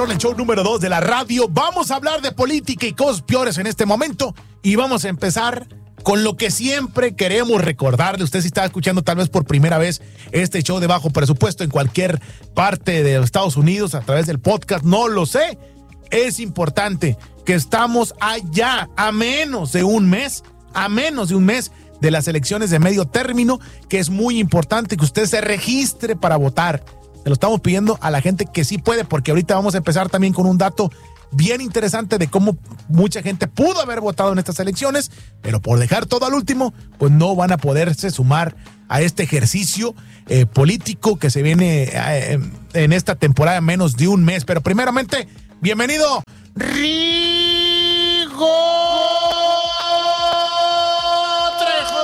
El show número 2 de la radio. Vamos a hablar de política y cosas peores en este momento. Y vamos a empezar con lo que siempre queremos recordarle. Usted si está escuchando tal vez por primera vez este show de bajo presupuesto en cualquier parte de los Estados Unidos a través del podcast, no lo sé. Es importante que estamos allá a menos de un mes de las elecciones de medio término, que es muy importante que usted se registre para votar. Se lo estamos pidiendo a la gente que sí puede, porque ahorita vamos a empezar también con un dato bien interesante de cómo mucha gente pudo haber votado en estas elecciones, pero por dejar todo al último, pues no van a poderse sumar a este ejercicio político que se viene en esta temporada en menos de un mes. Pero primeramente, bienvenido, Rigo Trejo.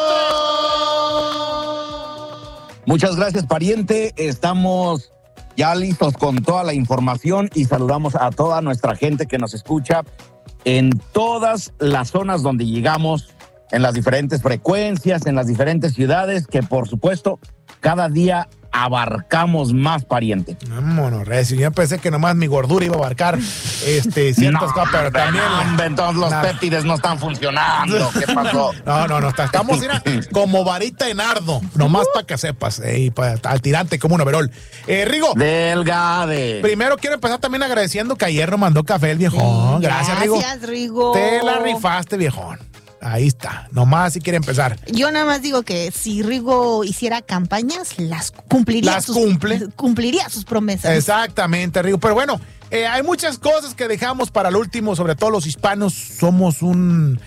Muchas gracias, pariente. Estamos ya listos con toda la información y saludamos a toda nuestra gente que nos escucha en todas las zonas donde llegamos, en las diferentes frecuencias, en las diferentes ciudades, que por supuesto cada día abarcamos más, pariente. Vámonos, Recio. Yo pensé que nomás mi gordura iba a abarcar ciertas cosas, pero también... entonces los péptides no están funcionando. ¿Qué pasó? No, estamos como varita de nardo, nomás para que sepas, al tirante como un overol. Rigo. Delgade. Primero quiero empezar también agradeciendo que ayer nos mandó café el viejón. Gracias, Rigo. Gracias, Rigo. Te la rifaste, viejón. Ahí está, nomás si quiere empezar. Yo nada más digo que si Rigo hiciera campañas, las cumpliría. Cumpliría sus promesas. Exactamente, Rigo. Pero bueno, hay muchas cosas que dejamos para el último, sobre todo los hispanos. Somos un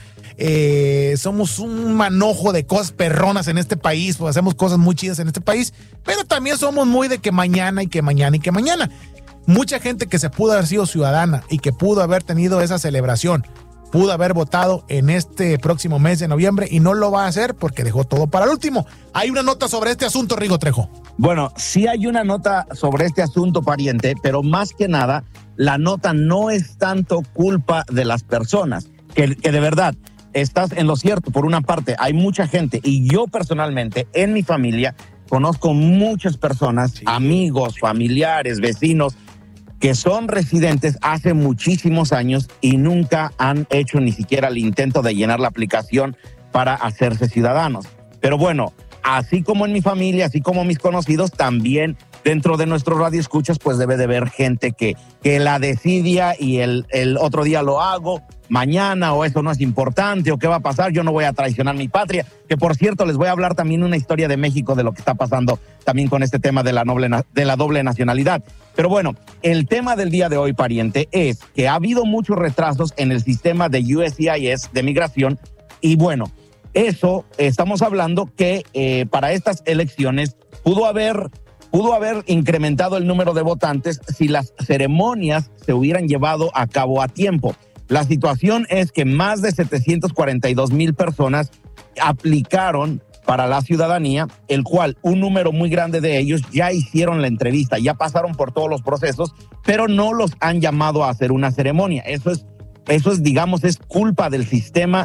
manojo de cosas perronas en este país, pues hacemos cosas muy chidas en este país, pero también somos muy de que mañana y que mañana y que mañana. Mucha gente que se pudo haber sido ciudadana y que pudo haber tenido esa celebración, pudo haber votado en este próximo mes de noviembre y no lo va a hacer porque dejó todo para el último. ¿Hay una nota sobre este asunto, Rigo Trejo? Bueno, sí hay una nota sobre este asunto, pariente, pero más que nada, la nota no es tanto culpa de las personas, que de verdad estás en lo cierto. Por una parte, hay mucha gente, y yo personalmente, en mi familia, conozco muchas personas, sí, amigos, familiares, vecinos, que son residentes hace muchísimos años y nunca han hecho ni siquiera el intento de llenar la aplicación para hacerse ciudadanos. Pero bueno, así como en mi familia, así como mis conocidos, también dentro de nuestro radio escuchas, pues debe de haber gente que la decidia y el otro día lo hago, mañana, o eso no es importante, o qué va a pasar, yo no voy a traicionar mi patria. Que por cierto, les voy a hablar también una historia de México, de lo que está pasando también con este tema de la doble nacionalidad. Pero bueno, el tema del día de hoy, pariente, es que ha habido muchos retrasos en el sistema de USCIS de migración, y bueno, eso estamos hablando que para estas elecciones pudo haber incrementado el número de votantes si las ceremonias se hubieran llevado a cabo a tiempo. La situación es que más de 742,000 personas aplicaron para la ciudadanía, el cual un número muy grande de ellos ya hicieron la entrevista, ya pasaron por todos los procesos, pero no los han llamado a hacer una ceremonia. Eso es, digamos, es culpa del sistema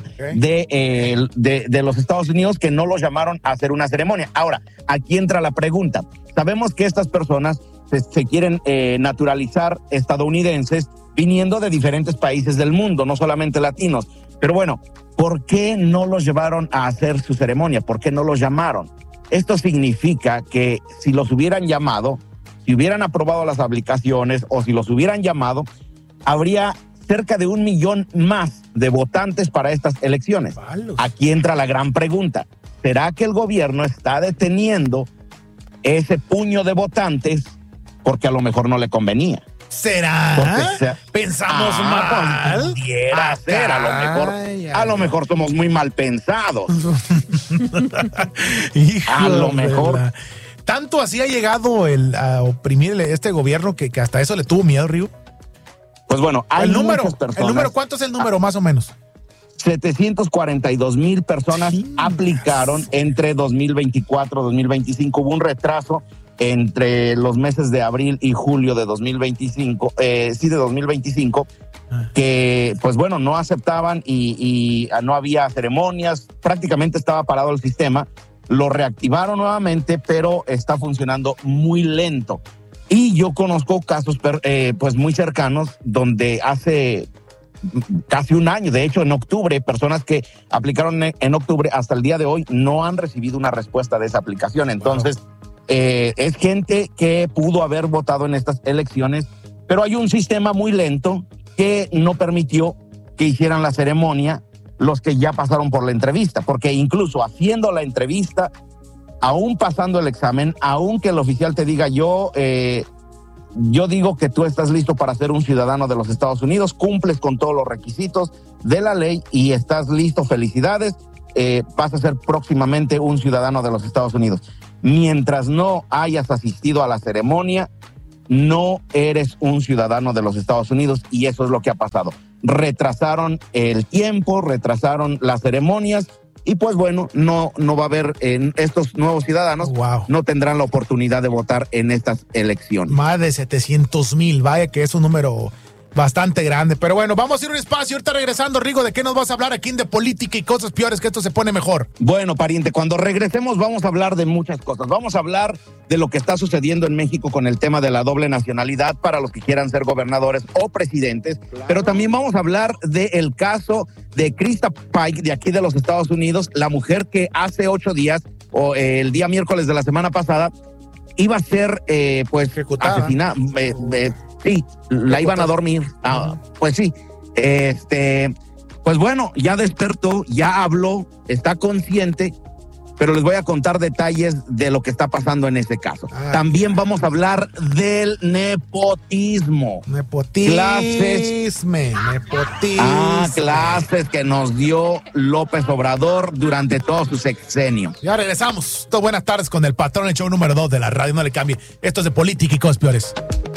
de los Estados Unidos, que no los llamaron a hacer una ceremonia. Ahora, aquí entra la pregunta. Sabemos que estas personas se quieren naturalizar estadounidenses viniendo de diferentes países del mundo, no solamente latinos. Pero bueno, ¿por qué no los llevaron a hacer su ceremonia? ¿Por qué no los llamaron? Esto significa que si los hubieran llamado, si hubieran aprobado las aplicaciones o si los hubieran llamado, habría cerca de 1 millón más de votantes para estas elecciones. Aquí entra la gran pregunta. ¿Será que el gobierno está deteniendo ese puño de votantes porque a lo mejor no le convenía? ¿Será? ¿Pensamos mal? Pudiera ser, a lo mejor somos muy mal pensados. A lo mejor. Tanto así ha llegado a oprimir este gobierno que hasta eso le tuvo miedo, Río. Pues bueno, hay muchas personas. ¿Cuánto es el número más o menos? 742,000 personas aplicaron entre 2024 y 2025. Hubo un retraso entre los meses de abril y julio de 2025, de 2025, que pues bueno, no aceptaban y no había ceremonias, prácticamente estaba parado el sistema. Lo reactivaron nuevamente, pero está funcionando muy lento. Y yo conozco casos pues muy cercanos donde hace casi un año, de hecho en octubre, personas que aplicaron en octubre hasta el día de hoy no han recibido una respuesta de esa aplicación. Entonces, es gente que pudo haber votado en estas elecciones, pero hay un sistema muy lento que no permitió que hicieran la ceremonia los que ya pasaron por la entrevista, porque incluso haciendo la entrevista, aún pasando el examen, aún que el oficial te diga yo digo que tú estás listo para ser un ciudadano de los Estados Unidos, cumples con todos los requisitos de la ley y estás listo, felicidades, vas a ser próximamente un ciudadano de los Estados Unidos. Mientras no hayas asistido a la ceremonia, no eres un ciudadano de los Estados Unidos, y eso es lo que ha pasado. Retrasaron el tiempo, retrasaron las ceremonias, y pues bueno, no va a haber estos nuevos ciudadanos, no tendrán la oportunidad de votar en estas elecciones. Más de 700,000, vaya que es un número bastante grande. Pero bueno, vamos a ir a un espacio. Ahorita regresando, Rigo, ¿de qué nos vas a hablar aquí en De Política y Cosas Peores? Que esto se pone mejor. Bueno, pariente, cuando regresemos vamos a hablar de muchas cosas. Vamos a hablar de lo que está sucediendo en México con el tema de la doble nacionalidad para los que quieran ser gobernadores o presidentes. Claro. Pero también vamos a hablar del caso de Krista Pike, de aquí de los Estados Unidos, la mujer que hace 8 días, o el día miércoles de la semana pasada, iba a ser pues ejecutada, asesinada. Sí, la iban a dormir. Pues sí. Pues bueno, ya despertó, ya habló, está consciente, pero les voy a contar detalles de lo que está pasando en ese caso. También vamos a hablar del nepotismo. Nepotismo. Clases que nos dio López Obrador durante todo su sexenio. Ya regresamos. Buenas tardes con el patrón, el show número 2 de la radio. No le cambie. Esto es De Política y Cosas Peores.